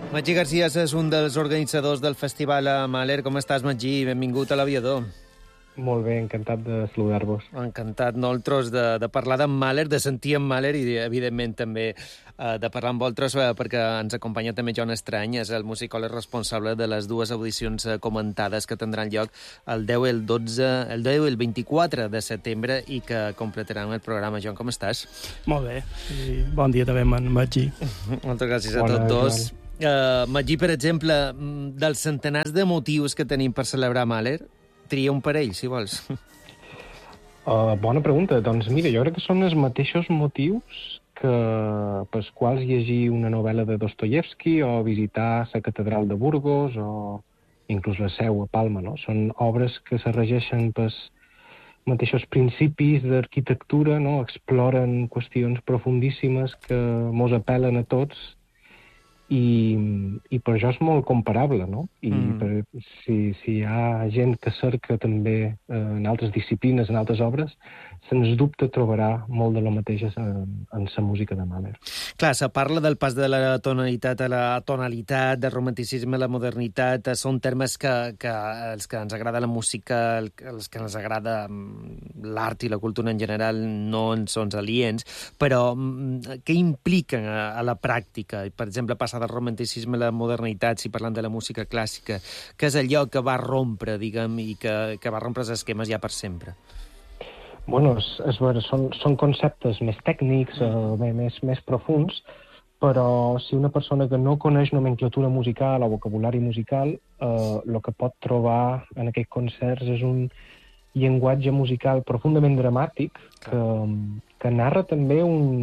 Magí García és un dels organitzadors del Festival a Mahler. Com estàs, Magí? Benvingut a l'Aviador. Molt bé, encantat de saludar-vos. Encantat, nosaltres, de parlar d'en Mahler, de sentir en Mahler i, evidentment, també de parlar amb vosaltres, perquè ens acompanya també Jon Estrany, és el musicòleg responsable de les dues audicions comentades que tindran lloc el 10 i el 24 de setembre i que completaran el programa. Jon, com estàs? Molt bé, i bon dia també, Magí. Moltes gràcies a tots dos. Magí, per exemple, dels centenars de motius que tenim per celebrar Mahler, tria un parell, si vols. Bona pregunta. Doncs mira, jo crec que són els mateixos motius que pels quals llegir una novel·la de Dostoyevsky o visitar la catedral de Burgos o inclús la Seu a Palma, no? Són obres que se regeixen pels mateixos principis d'arquitectura, no? Exploren qüestions profundíssimes que mos apel·len a tots i per això és molt comparable, no? I si hi ha gent que cerca també en altres disciplines, en altres obres, sens dubte trobarà molt de lo mateix en la música de Mahler. Clar, se parla del pas de la tonalitat a la tonalitat, del romanticisme a la modernitat, són termes que els que ens agrada la música, els que ens agrada l'art i la cultura en general no ens són aliens, però què impliquen a la pràctica? Per exemple, passar del romanticisme a la modernitat, si parlem de la música clàssica, que és allò que va rompre, diguem, i que va rompre els esquemes ja per sempre? Bueno, és vera, són conceptes més tècnics, més profuns, però si una persona que no coneix nomenclatura musical o vocabulari musical, el que pot trobar en aquests concerts és un llenguatge musical profundament dramàtic que narra també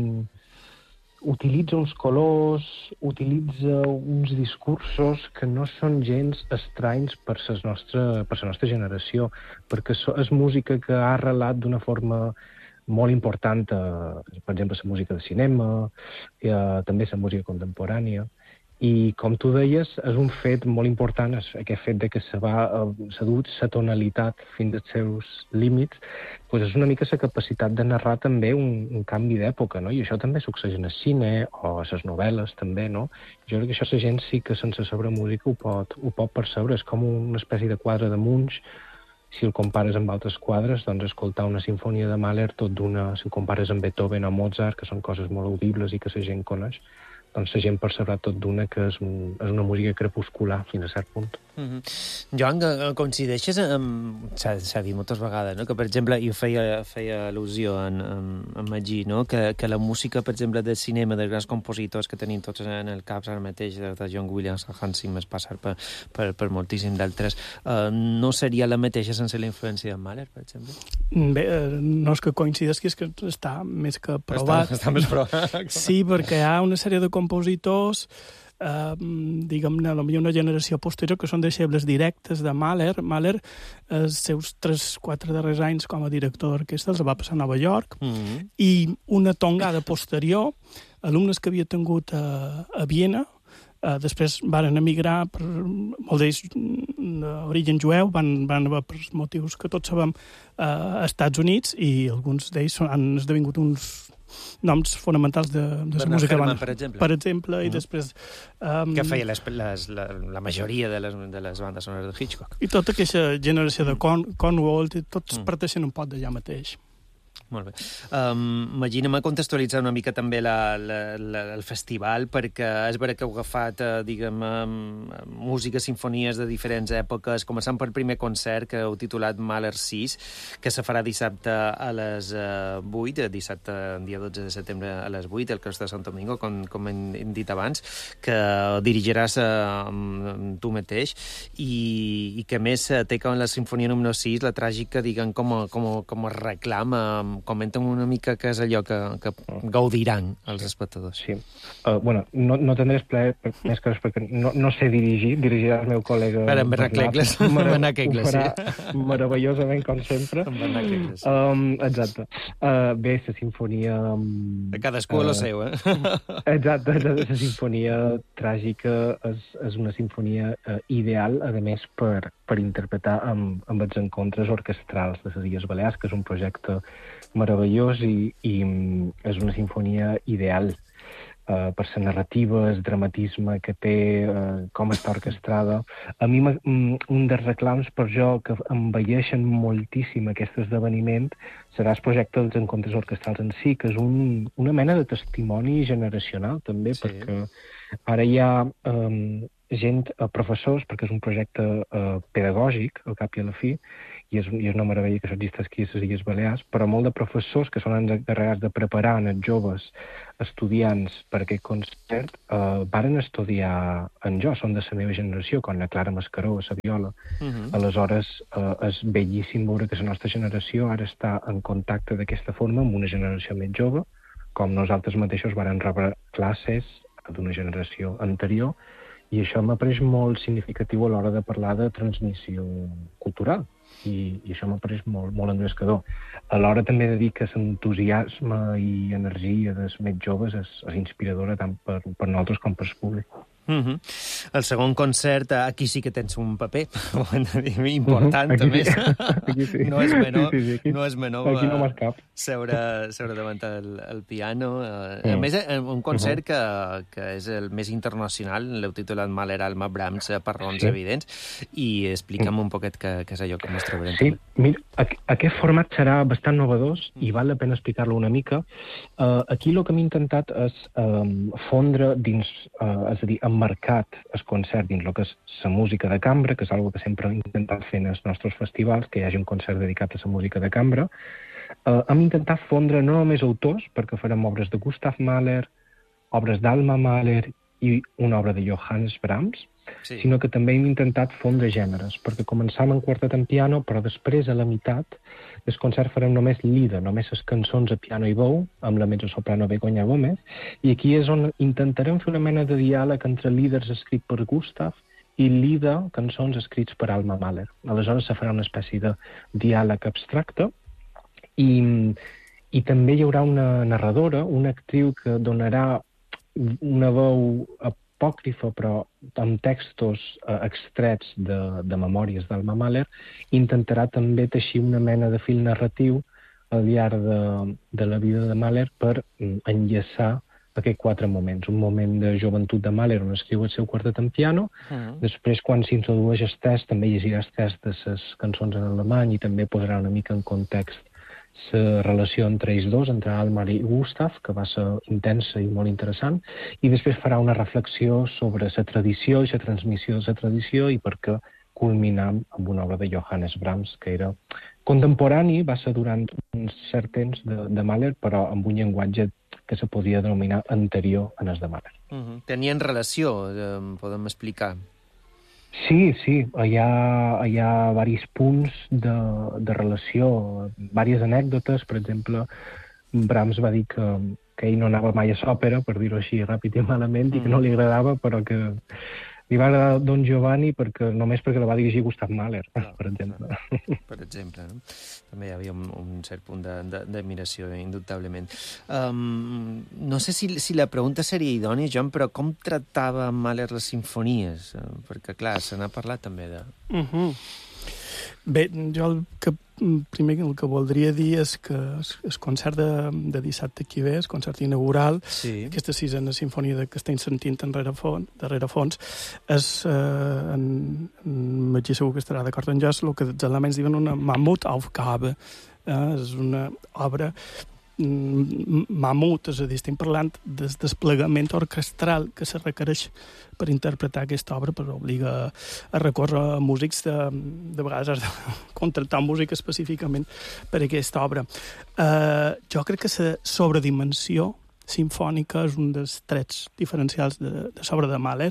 utilitza uns colors, utilitza uns discursos que no són gens estranys per la nostra generació, perquè és música que ha arrelat d'una forma molt important, per exemple, la música de cinema, també la música contemporània. I, com tu deies, és un fet molt important, aquest fet de que s'ha dut la tonalitat fins als seus límits, doncs és una mica la capacitat de narrar també un canvi d'època, no? I això també succeeix en el cine o a les novel·les, també, no? Jo crec que això la gent sí que sense saber música ho pot percebre. És com una espècie de quadre de Munch. Si el compares amb altres quadres, doncs escoltar una sinfonia de Mahler tot d'una... Si el compares amb Beethoven o Mozart, que són coses molt audibles i que la gent coneix, doncs la gent percebrà tot d'una que és una música crepuscular fins a cert punt. Joan, coincideixes amb... S'ha dit moltes vegades, no? Que, per exemple, i feia al·lusió en Magí, no? Que la música, per exemple, del cinema, dels grans compositors que tenim tots en el cap ara mateix, de John Williams, Hans Zimmer, passar per moltíssim d'altres, no seria la mateixa sense la influència de Mahler, per exemple? Bé, no és que coincideixi, és que està més que provat. Està més provat. Sí, perquè hi ha una sèrie de compositors, diguem-ne, potser una generació posterior, que són deixebles directes de Mahler. Mahler, els seus 3-4 darrers anys com a director d'orquestra els va passar a Nova York, i una tongada posterior, alumnes que havia tingut a Viena, després van emigrar, molts d'ells d'origen jueu, van haver per motius que tots sabem a Estats Units, i alguns d'ells han esdevingut uns noms fonamentals de la música. Herrmann, per exemple, i després... que feia la majoria de les bandes sonores de Hitchcock. I tota aquesta generació de Cornwall, tots parteixen un pot d'allà mateix. Molt bé. Imagina-me contextualitzar una mica també el festival, perquè és vera que heu agafat, diguem, música, sinfonies de diferents èpoques, començant pel primer concert que heu titulat Mahler 6, que se farà dissabte a les 8, dissabte, dia 12 de setembre a les 8, al Claustre de Sant Domingo, com hem dit abans, que dirigiràs tu mateix, i que més té com la sinfonia número 6, la tràgica, diguem, com a reclam, comenten una mica què és allò que gaudiran els espectadors. Sí. Bueno, no tindré plaer més que res perquè no sé dirigir. Dirigirà el meu col·lega... En Bernat Clegles. Ho farà meravellosament, com sempre. En Bernat Clegles. Exacte. Bé, la sinfonia... Cadascú a lo seu, eh? Exacte. La sinfonia tràgica és una sinfonia ideal, a més, per interpretar amb els encontres orquestrals de les Illes Balears, que és un projecte meravellós i és una sinfonia ideal. per la narrativa, el dramatisme que té, com està orquestrada. A mi un dels reclams per jo que embelleixen moltíssim aquest esdeveniment serà el projecte dels encontres orquestrals en si, que és una mena de testimoni generacional també, perquè ara hi ha gent, professors, perquè és un projecte pedagògic, al cap i a la fi, i és una meravella que això existeix aquí a les Illes Balears, però molt de professors que són encarregats de preparar els joves estudiants per aquest concert varen estudiar en jo, són de la meva generació, com la Clara Mascaró, a la viola. Aleshores, és bellíssim veure que la nostra generació ara està en contacte d'aquesta forma amb una generació més jove, com nosaltres mateixos varen rebre classes d'una generació anterior, i això m'ha pareix molt significatiu a l'hora de parlar de transmissió cultural. I això m'ha pareix molt, molt engrescador. Alhora també he de dir que l'entusiasme i energia dels més joves és inspiradora tant per nosaltres com per el públic. El segon concert, aquí sí que tens un paper important, aquí també. Aquí sí. No és menor, aquí, no és menor aquí no m'escap. seure davant el piano. A més, un concert que és el més internacional, l'heu titulat Mahler, Alma, Brahms, per raons evidents, i explica'm un poquet què és allò que ens trobarem. Sí, mira, aquest format serà bastant novedós i val la pena explicar-lo una mica. Aquí el que hem intentat és fondre dins, és a dir, emmarcat el concert dins el que és la música de cambra, que és una que sempre hem intentat fer en els nostres festivals, que hi hagi un concert dedicat a la música de cambra. Hem intentat fondre no només autors, perquè farem obres de Gustav Mahler, obres d'Alma Mahler i una obra de Johannes Brahms, sinó que també hem intentat fondre gèneres, perquè començam en quartet en piano, però després, a la meitat, el concert farem només Lieder, només les cançons a piano i veu, amb la mezzosoprano Begoña Gómez, i aquí és on intentarem fer una mena de diàleg entre Lieders escrits per Gustav i Lieder, cançons escrits per Alma Mahler. Aleshores se farà una espècie de diàleg abstracte, i també hi haurà una narradora, una actriu que donarà una veu apòcrifa, però amb textos extrets de memòries d'Alma Mahler, intentarà també teixir una mena de fil narratiu al llarg de la vida de Mahler per enllaçar aquests 4 moments. Un moment de joventut de Mahler on escriu el seu quartet en piano, després quan s'introdueix el test també llegirà el test de les cançons en alemany i també posarà una mica en context la relació entre ells dos, entre Alma i Gustav, que va ser intensa i molt interessant, i després farà una reflexió sobre la tradició i la transmissió de la tradició i per què culminar amb una obra de Johannes Brahms, que era contemporani, va ser durant un cert temps de Mahler, però amb un llenguatge que se podia denominar anterior a el de Mahler. Tenien relació, podem explicar? Sí, hi ha diversos punts de relació, diverses anècdotes. Per exemple, Brahms va dir que ell no anava mai a l'òpera, per dir-ho així ràpid i malament, i que no li agradava, però que li va agradar Don Giovanni només perquè la va dirigir Gustav Mahler, per exemple. Per exemple, no? També hi havia un cert punt d'admiració, indubtablement. No sé si la pregunta seria idònia, Joan, però com tractava Mahler les simfonies? Perquè, clar, se n'ha parlat també de... Bé, jo primer el que voldria dir és que el concert de dissabte que ve, el concert inaugural, aquesta 6a sinfonia que estem sentint darrere fons, és, en Magí segur que estarà d'acord amb jo, és el que els alemanys diuen una Mammutaufgabe. És una obra mamut, és a dir, estem parlant del desplegament orquestral que se requereix per interpretar aquesta obra, per obliga a recórrer a músics, de vegades has de contractar música específicament per aquesta obra. Jo crec que la sobredimensió simfònica és un dels trets diferencials de l'obra de Mahler.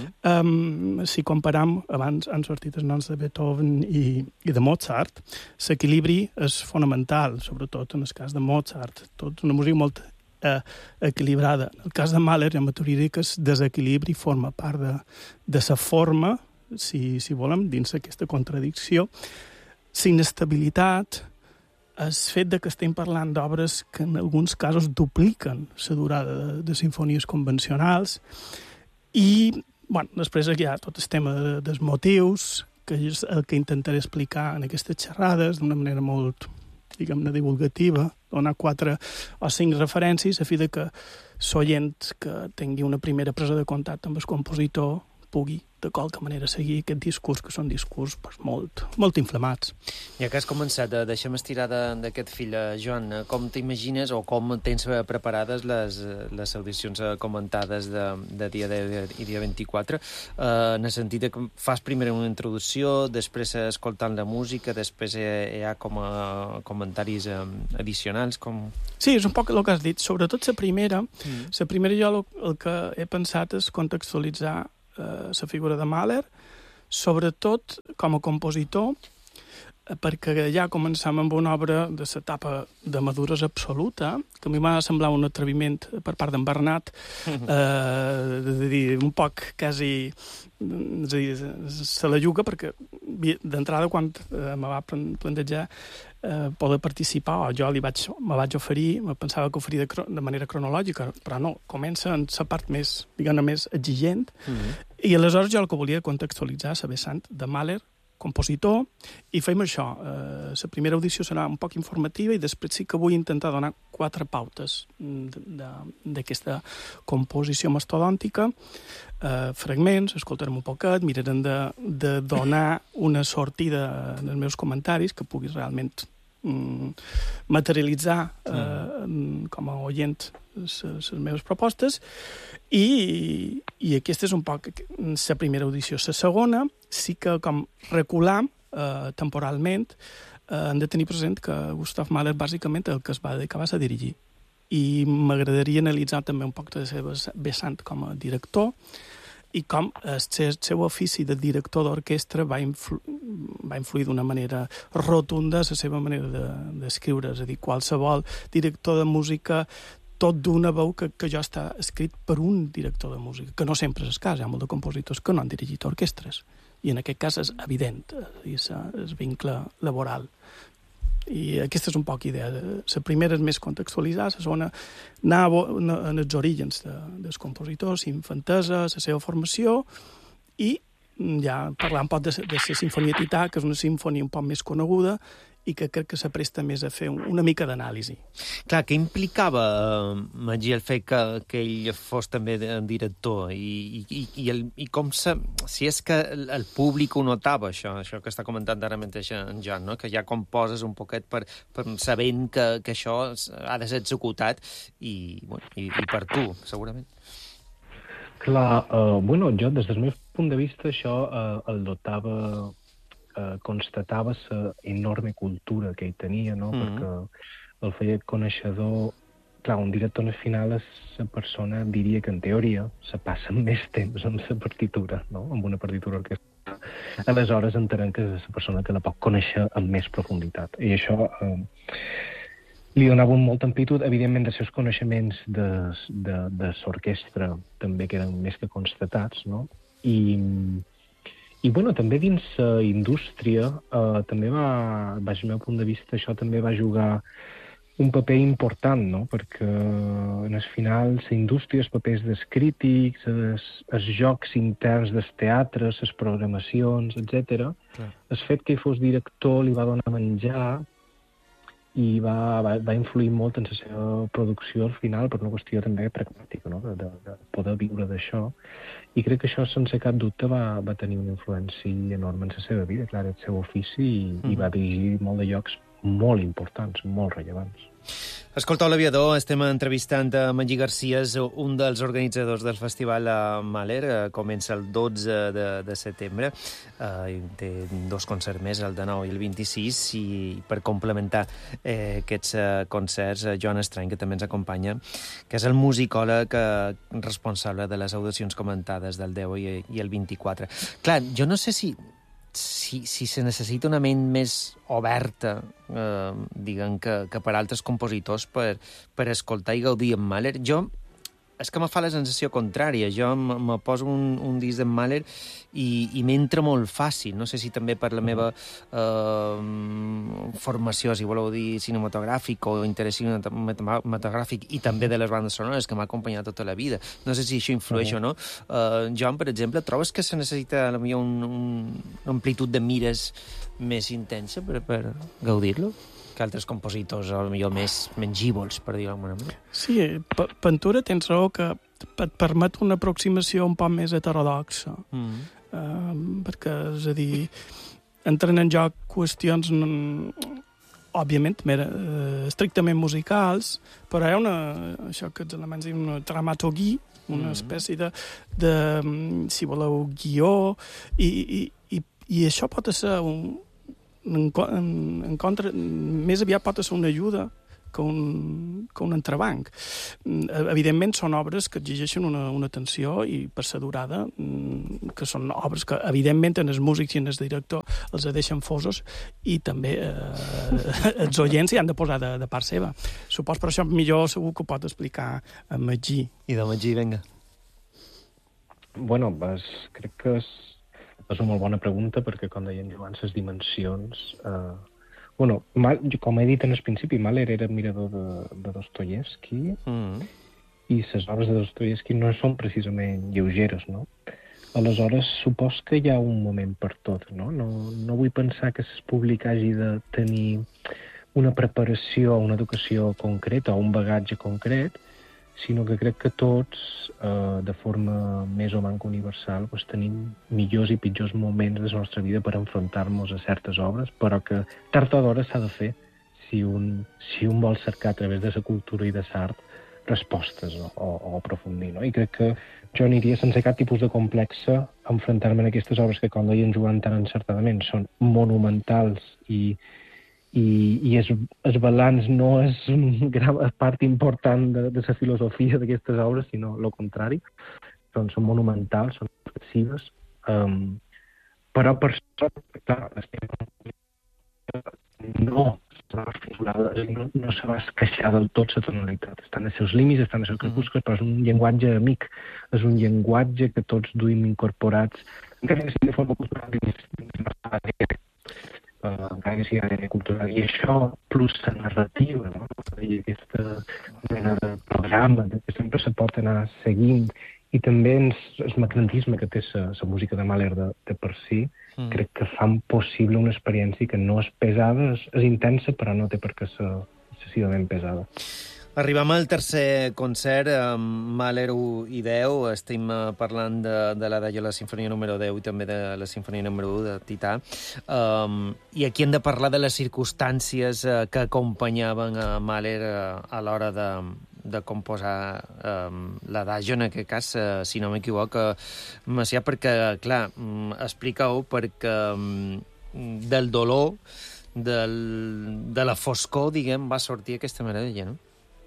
Si comparam, abans han sortit els noms de Beethoven i de Mozart, l'equilibri és fonamental, sobretot en el cas de Mozart. Tot una música molt equilibrada. En el cas de Mahler, ja m'hauria dit que el desequilibri forma part de la forma, si volem, dins aquesta contradicció. L'inestabilitat, el fet de que estem parlant d'obres que en alguns casos dupliquen la durada de sinfonies convencionals i, després hi ha tot el tema dels motius, que és el que intentaré explicar en aquestes xerrades d'una manera molt diguem-ne, divulgativa, donar 4 o 5 referències a fi de que l'oient que tingui una primera presa de contacte amb el compositor pugui, de qualque manera, seguir aquest discurs, que són discurs molt inflamats. Ja que has començat, deixem estirar d'aquest fil, Joan, com t'imagines o com tens preparades les audicions comentades de dia 10 i dia 24, en el sentit que fas primer una introducció, després escoltant la música, després hi ha com a comentaris addicionals, com... Sí, és un poc el que has dit. Sobretot la primera jo el que he pensat és contextualitzar la figura de Mahler, sobretot com a compositor, perquè ja començam amb una obra de l'etapa de maduresa absoluta, que a mi m'ha semblat un atreviment per part d'en Bernat, de dir, un poc quasi... És a dir, se la juga perquè d'entrada quan me va plantejar poder participar, o jo me vaig oferir, me pensava que oferia de manera cronològica, però no, comença en la part més, diguem-ne, més exigent, i aleshores jo el que volia contextualitzar la vessant de Mahler, compositor, i fem això. La primera audició serà un poc informativa i després sí que vull intentar donar 4 pautes d'aquesta composició mastodòntica, fragments, escoltarem un poquet, mirarem de donar una sortida en els meus comentaris que pugui realment materialitzar com a oient les meves propostes i aquesta és un poc la primera audició. La segona sí que com recular temporalment hem de tenir present que Gustav Mahler bàsicament el que es va dedicar va ser a dirigir i m'agradaria analitzar també un poc de la seva vessant com a director i com el seu ofici de director d'orquestra va influir d'una manera rotunda la seva manera d'escriure. És a dir, qualsevol director de música, tot d'una veu que ja està escrit per un director de música, que no sempre és el cas. Hi ha molts de compositors que no han dirigit orquestres. I en aquest cas és evident el vincle laboral. I aquesta és un poc idea. La primera és més contextualitzar, la segona anar en els orígens dels compositors, infantesa, la seva formació, i ja parlar un poc de la Sinfonia Tità, que és una sinfonia un poc més coneguda i que crec que s'apresta més a fer una mica d'anàlisi. Clar, què implicava, Magí, el fet que ell fos també director i com si és que el públic ho notava, això que està comentant ara mateix en Joan, no? Que ja composes un poquet per sabent que això ha de ser executat i per tu, segurament. Clar, jo des del meu punt de vista això el dotava... constatava la enorme cultura que ell tenia, no? Perquè el feia coneixedor... Clar, un director al final és la persona, diria que en teoria, se passa més temps amb la partitura, no? Amb una partitura orquestra. Aleshores entenem que és la persona que la pot conèixer amb més profunditat. I això li donava un molt amplitud. Evidentment, els seus coneixements de l'orquestra també que eren més que constatats, no? I també dins la indústria, també baix el meu punt de vista, això també va jugar un paper important, no? Perquè en el final la indústria, els papers dels crítics, els jocs interns dels teatres, les programacions, etc. El fet que ell fos director li va donar menjar i va influir molt en la seva producció al final per una qüestió també pragmàtica, no? De poder viure d'això. I crec que això, sense cap dubte, va tenir una influència enorme en la seva vida, clar, el seu ofici, i va dirigir molt de llocs molt importants, molt rellevants. Escolteu l'Aviador, estem entrevistant a Magí Garcia, un dels organitzadors del Festival Mahler. Comença el 12 de setembre. Té 2 concerts més, el 19 i el 26, i per complementar aquests concerts, Joan Estrany, que també ens acompanya, que és el musicòleg responsable de les audicions comentades del 10 i el 24. Clar, jo no sé si se necessita una ment més oberta, diguem, que per altres compositors per escoltar i gaudir amb Mahler. És que me fa la sensació contrària. Jo me poso un disc d'en Mahler i m'entra molt fàcil. No sé si també per la meva formació, si voleu dir cinematogràfic o interès cinematogràfic, i també de les bandes sonores, que m'ha acompanyat tota la vida. No sé si això influeix o no. Joan, per exemple, trobes que se necessita una amplitud de mires més intensa per gaudir-lo? que altres compositors, potser més gívols, per dir-ho d'alguna manera. Sí, Ventura tens raó que et permet una aproximació un poc més heterodoxa. Perquè, és a dir, entren en joc qüestions, òbviament, estrictament musicals, però hi ha això que els alemanys diuen una dramaturgia, una espècie de si voleu, guió, i això pot ser en contra, més aviat pot ser una ajuda que un entrebanc. Evidentment, són obres que exigeixen una atenció i per sa durada, que són obres que, evidentment, en els músics i en el director els deixen fosos i també els oients hi han de posar de part seva. Supos per això millor segur que ho pot explicar en Magí. I de Magí, vinga. Bueno, crec que és una molt bona pregunta perquè, com deia en Joan, les dimensions... Bueno, com he dit en el principi, Mahler era admirador de Dostoievski i les obres de Dostoievski no són precisament lleugeres, no? Aleshores, supos que hi ha un moment per tot, no? No vull pensar que el públic hagi de tenir una preparació, una educació concreta o un bagatge concret, sinó que crec que tots, de forma més o manca universal, tenim millors i pitjors moments de la nostra vida per enfrontar-nos a certes obres, però que tard o d'hora s'ha de fer si un vol cercar a través de la cultura i de l'art respostes o aprofundir, no? I crec que jo aniria sense cap tipus de complexa a enfrontar-me a aquestes obres que, com deia en Joan tan encertadament, són monumentals i el balanç no és una part important de la filosofia d'aquestes obres, sinó el contrari. Són monumentals, són reflexives, però per sort, clar, no se va esqueixar del tot la tonalitat. Estan els seus límits, estan els seus crepuscles, però és un llenguatge amic, és un llenguatge que tots duim incorporats, encara que sigui de forma cultural encara que sigui d'àrea cultural, i això, plus la narrativa, no? I aquesta mena de programa que sempre se pot anar seguint, i també el magnetisme que té la música de Mahler de per si, crec que fan possible una experiència que no és pesada, és intensa, però no té per què ser excessivament pesada. Arribem al tercer concert, Mahler 1 i 10. Estem parlant de l'adagio de la Sinfonia número 10 i també de la Sinfonia número 1 de Tità. I aquí hem de parlar de les circumstàncies que acompanyaven a Mahler a l'hora de composar l'adagio, en aquest cas, si no m'equivoc, Macià, perquè, clar, explica-ho, perquè del dolor, de la foscor, diguem, va sortir aquesta meravella, no?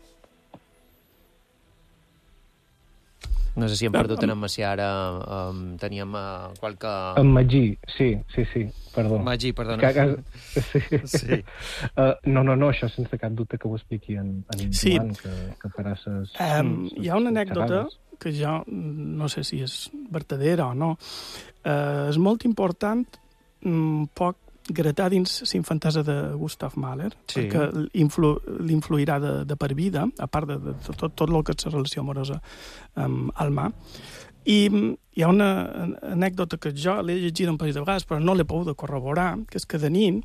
No sé si hem perdut en Macià, ara teníem qualque... En Magí, sí, perdó. Magí, perdona. Sí. No, això sense cap dubte que ho expliqui en Joan, que farà ses... Hi ha una anècdota que jo no sé si és vertadera o no. És molt important, poc gratar dins l'infantesa de Gustav Mahler, perquè l'influirà de per vida, a part de tot el que és la relació amorosa amb Alma. I hi ha una anècdota que jo l'he llegit un parell de vegades, però no l'he pogut corroborar, que és que de nin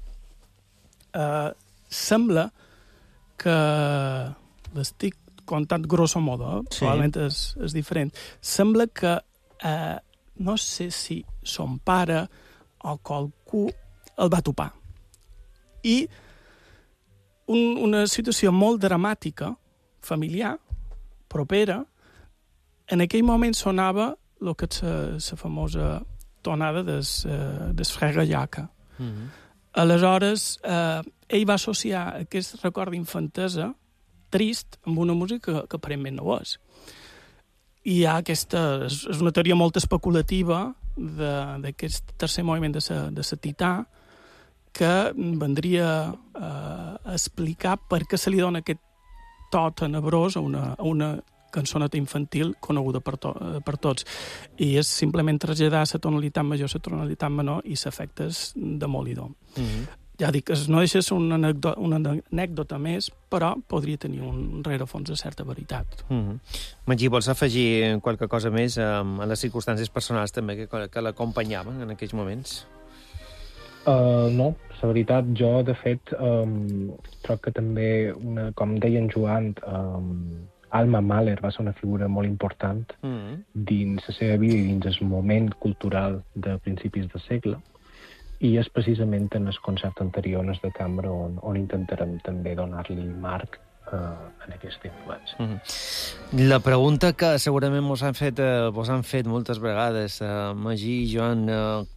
sembla que l'estic contant grosso modo, probablement és diferent. Sembla que no sé si son pare o qualcú el va topar. I una situació molt dramàtica, familiar, propera, en aquell moment sonava el que és la famosa tonada del Frère Jacques. Aleshores, ell va associar aquest record d'infantesa trist amb una música que aparentment no és. I hi ha aquesta... És una teoria molt especulativa d'aquest tercer moviment de la Tità, que vendria a explicar per què se li dona aquest to tenebrós a una cançoneta infantil coneguda per tots. I és simplement traslladar la tonalitat major a la tonalitat menor i l'efecte és demolidor. Ja dic, no deixa de ser una anècdota més, però podria tenir un rerefons de certa veritat. Magí, vols afegir qualque cosa més a les circumstàncies personals també que l'acompanyaven en aquells moments? No, la veritat, jo, de fet, troc que també, com deia en Joan, Alma Mahler va ser una figura molt important dins la seva vida i dins el moment cultural de principis de segle, i és precisament en el concert anterior, en el de cambra, on intentarem també donar-li marc en aquesta influència. La pregunta que segurament vos han fet moltes vegades, Magí i Joan,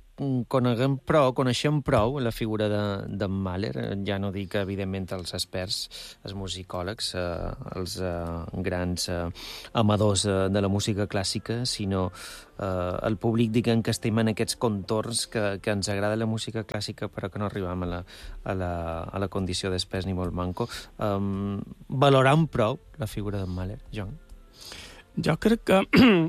coneixem prou la figura d'en Mahler, ja no dic, evidentment, els experts, els musicòlegs, els grans amadors de la música clàssica, sinó el públic, diguem, que estem en aquests contorns que ens agrada la música clàssica però que no arribem a la condició d'experts ni molt manco. Valorant prou la figura d'en Mahler, Joan? Jo crec que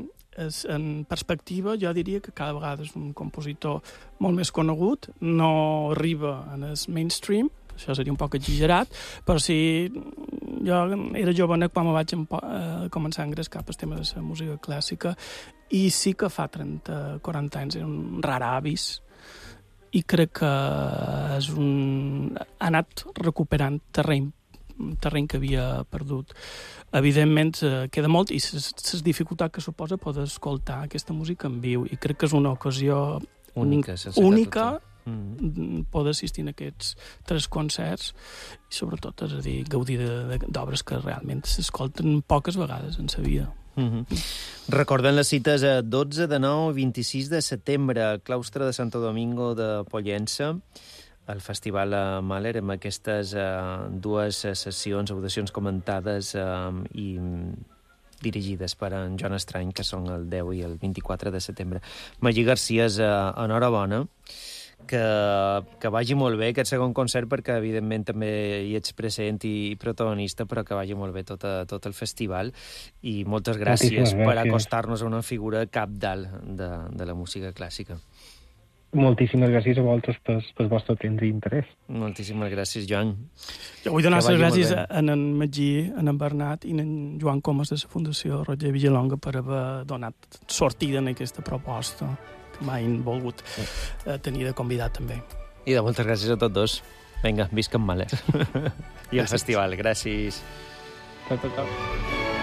en perspectiva, jo diria que cada vegada és un compositor molt més conegut, no arriba en el mainstream, això seria un poc exagerat, però sí, jo era jovenet quan me vaig començar a ingressar cap al tema de la música clàssica, i sí que fa 30-40 anys era un rar avis, i crec que ha anat recuperant terreny que havia perdut. Evidentment, queda molt, i les dificultats que suposa poder escoltar aquesta música en viu, i crec que és una ocasió única poder assistir a aquests 3 concerts, i sobretot, és a dir, gaudir d'obres que realment s'escolten poques vegades en sa vida. Recordem les cites a 12, de 9 i 26 de setembre al claustre de Santo Domingo de Pollença, al Festival Mahler, amb aquestes 2 sessions, audicions comentades i dirigides per en Joan Estrany, que són el 10 i el 24 de setembre. Magí Garcia, enhorabona, que vagi molt bé aquest segon concert, perquè evidentment també hi ets present i protagonista, però que vagi molt bé tot el festival, i moltes gràcies per acostar-nos a una figura cabdal de la música clàssica. Moltíssimes gràcies a vosaltres pel vostre temps i interès. Moltíssimes gràcies, Joan. Jo vull donar les gràcies a en Magí, a en Bernat i a en Joan Comas de la Fundació Roger Villalonga per haver donat sortida en aquesta proposta que mai han volgut tenir de convidat també. I de moltes gràcies a tots dos. Vinga, visca en Mahler. I el festival, gràcies. Ciao.